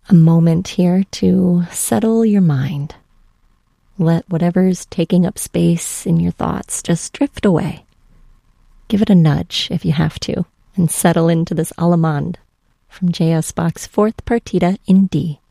a moment here to settle your mind. Let whatever's taking up space in your thoughts just drift away. Give it a nudge if you have to, and settle into this Allemande from J.S. Bach's Fourth Partita in D.